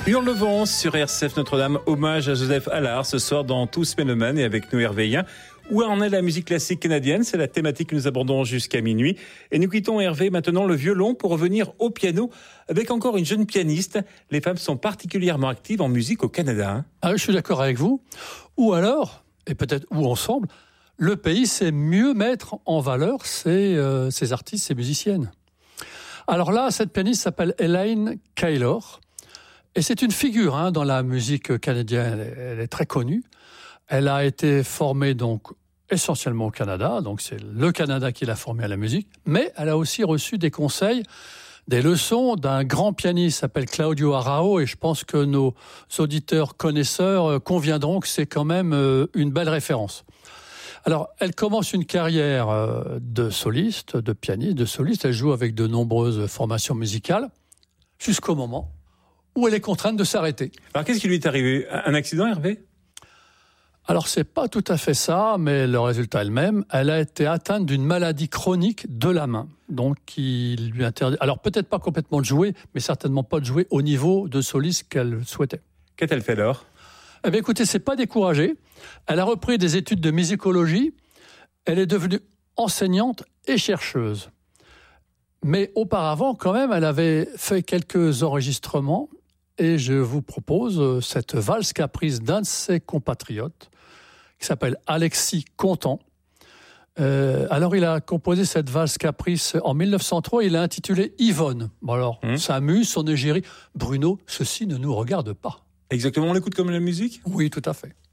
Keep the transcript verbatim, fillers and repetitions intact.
Hurlevent sur R C F Notre-Dame, hommage à Joseph Allard ce soir dans Tous Mélomanes et avec nous Hervé Hien. Où en est la musique classique canadienne? C'est la thématique que nous abordons jusqu'à minuit. Et nous quittons Hervé maintenant le violon pour revenir au piano avec encore une jeune pianiste. Les femmes sont particulièrement actives en musique au Canada. Hein. Ah, je suis d'accord avec vous. Ou alors, et peut-être ou ensemble, le pays sait mieux mettre en valeur ses, euh, ses artistes, ses musiciennes. Alors là, cette pianiste s'appelle Elaine Kaylor. Et c'est une figure hein, dans la musique canadienne. Elle est, elle est très connue. Elle a été formée donc essentiellement au Canada, donc c'est le Canada qui l'a formée à la musique, mais elle a aussi reçu des conseils, des leçons d'un grand pianiste qui s'appelle Claudio Arrao, et je pense que nos auditeurs connaisseurs conviendront que c'est quand même une belle référence. Alors, elle commence une carrière de soliste, de pianiste, de soliste, elle joue avec de nombreuses formations musicales, jusqu'au moment où elle est contrainte de s'arrêter. Alors, qu'est-ce qui lui est arrivé? Un accident, Hervé? Alors, c'est pas tout à fait ça, mais le résultat est le même. Elle a été atteinte d'une maladie chronique de la main. Donc, il lui interdit, alors peut-être pas complètement de jouer, mais certainement pas de jouer au niveau de soliste qu'elle souhaitait. Qu'a-t-elle fait alors? Eh bien, écoutez, c'est pas découragé. Elle a repris des études de musicologie. Elle est devenue enseignante et chercheuse. Mais auparavant, quand même, elle avait fait quelques enregistrements. Et je vous propose cette valse caprice d'un de ses compatriotes, qui s'appelle Alexis Contant. Euh, alors, il a composé cette valse caprice en mille neuf cent trois, il l'a intitulée Yvonne. Bon alors, mmh. ça amuse son égérie. Bruno, ceci ne nous regarde pas. Exactement, on l'écoute comme la musique? Oui, tout à fait.